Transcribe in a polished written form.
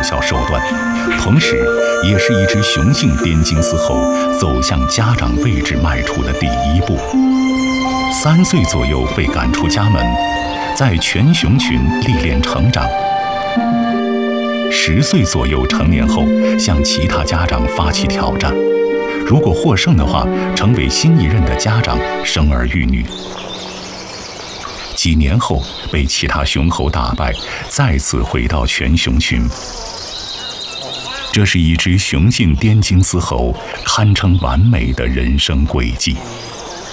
小手段，同时也是一只雄性滇金丝猴走向家长位置迈出的第一步。3岁左右被赶出家门，在全熊群历练成长。10岁左右成年后，向其他家长发起挑战，如果获胜的话，成为新一任的家长，生儿育女。几年后被其他雄猴打败，再次回到全熊群。这是一只雄性滇金丝猴堪称完美的人生轨迹。